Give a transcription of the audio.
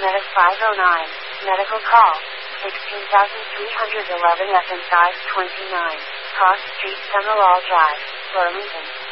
Medic 509, medical call, 16,311 FM size 29, Cross Street, Summerall Drive, Burlington.